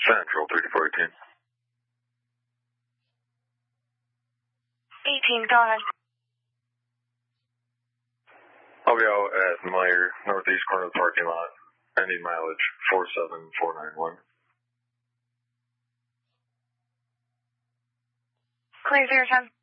Central 3418. 18, go ahead. I'll be out at Meyer, northeast corner of the parking lot. I need mileage 47491. Clear 010.